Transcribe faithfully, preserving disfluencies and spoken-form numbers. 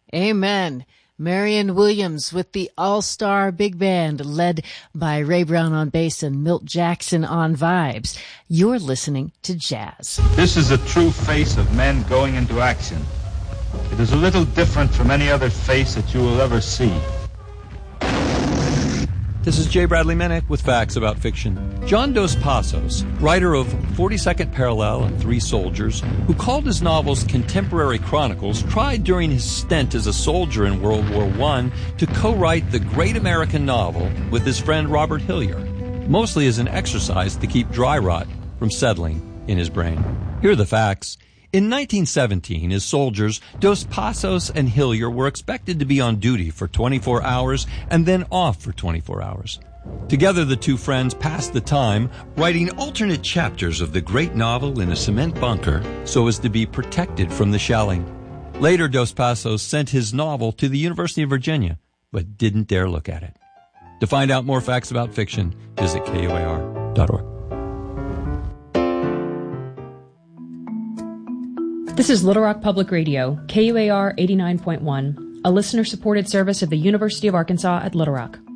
Amen. Marion Williams with the All-Star Big Band led by Ray Brown on bass and Milt Jackson on vibes. You're listening to Jazz. This is the true face of men going into action. It is a little different from any other face that you will ever see. This is J. Bradley Minnick with facts about fiction. John Dos Passos, writer of forty-second Parallel and Three Soldiers, who called his novels contemporary chronicles, tried during his stint as a soldier in World War One to co-write the great American novel with his friend Robert Hillyer, mostly as an exercise to keep dry rot from settling in his brain. Here are the facts. In nineteen seventeen, as soldiers, Dos Passos and Hillyer were expected to be on duty for twenty-four hours and then off for twenty-four hours. Together, the two friends passed the time writing alternate chapters of the great novel in a cement bunker so as to be protected from the shelling. Later, Dos Passos sent his novel to the University of Virginia, but didn't dare look at it. To find out more facts about fiction, visit K U A R dot org. This is Little Rock Public Radio, K U A R eighty-nine point one, a listener-supported service of the University of Arkansas at Little Rock.